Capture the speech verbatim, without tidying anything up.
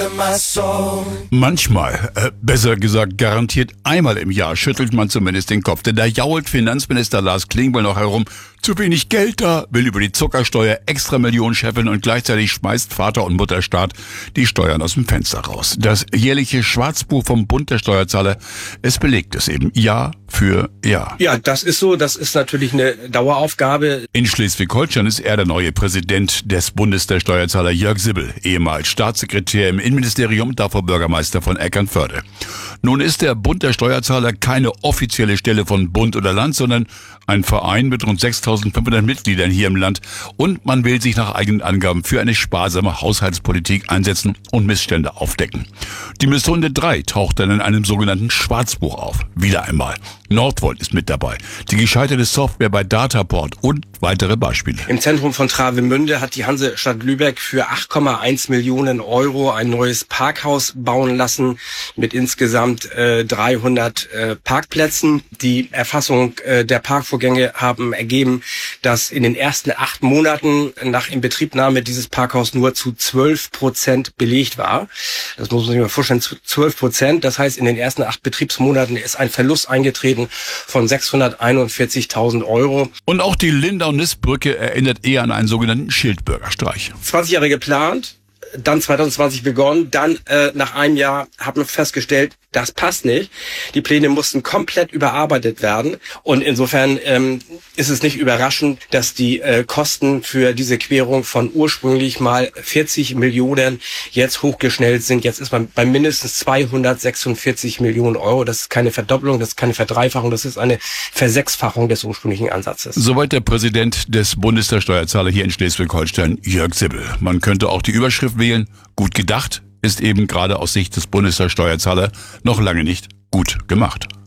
Manchmal, äh, besser gesagt garantiert einmal im Jahr, schüttelt man zumindest den Kopf. Denn da jault Finanzminister Lars Klingbeil noch herum, zu wenig Geld da, will über die Zuckersteuer extra Millionen scheffeln und gleichzeitig schmeißt Vater und Mutterstaat die Steuern aus dem Fenster raus. Das jährliche Schwarzbuch vom Bund der Steuerzahler, es belegt es eben Jahr für Jahr. Ja, das ist so. Das ist natürlich eine Daueraufgabe. In Schleswig-Holstein ist er der neue Präsident des Bundes der Steuerzahler, Jörg Sibbel, ehemals Staatssekretär im Innenministerium, davor Bürgermeister von Eckernförde. Nun ist der Bund der Steuerzahler keine offizielle Stelle von Bund oder Land, sondern ein Verein mit rund sechstausendfünfhundert Mitgliedern hier im Land. Und man will sich nach eigenen Angaben für eine sparsame Haushaltspolitik einsetzen und Missstände aufdecken. Die Misssunde drei taucht dann in einem sogenannten Schwarzbuch auf. Wieder einmal. Nordvolt ist mit dabei. Die gescheiterte Software bei Dataport und weitere Beispiele. Im Zentrum von Travemünde hat die Hansestadt Lübeck für acht Komma eins Millionen Euro ein neues Parkhaus bauen lassen mit insgesamt äh, dreihundert äh, Parkplätzen. Die Erfassung äh, der Parkvorgänge haben ergeben, dass in den ersten acht Monaten nach Inbetriebnahme dieses Parkhaus nur zu zwölf Prozent belegt war. Das muss man sich mal vorstellen, zwölf Prozent. Das heißt, in den ersten acht Betriebsmonaten ist ein Verlust eingetreten von sechshunderteinundvierzigtausend Euro. Und auch die Lindau-Nist-Brücke erinnert eher an einen sogenannten Schildbürgerstreich. zwanzig Jahre geplant, dann zwanzig zwanzig begonnen, dann äh, nach einem Jahr haben wir festgestellt, das passt nicht. Die Pläne mussten komplett überarbeitet werden und insofern ähm, ist es nicht überraschend, dass die äh, Kosten für diese Querung von ursprünglich mal vierzig Millionen jetzt hochgeschnellt sind. Jetzt ist man bei mindestens zweihundertsechsundvierzig Millionen Euro. Das ist keine Verdoppelung, das ist keine Verdreifachung, das ist eine Versechsfachung des ursprünglichen Ansatzes. Soweit der Präsident des Bundes der Steuerzahler hier in Schleswig-Holstein, Jörg Sibbel. Man könnte auch die Überschrift wählen, gut gedacht, ist eben gerade aus Sicht des Bundes der Steuerzahler noch lange nicht gut gemacht.